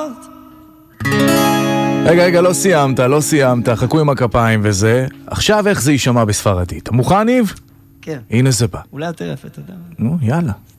רגע, לא סיימת, חכו עם הכפיים וזה. עכשיו איך זה יישמע בספרדית? מוכן, ניב? כן. הנה זה בא. אולי הטרפת, אתה יודע. נו, יאללה.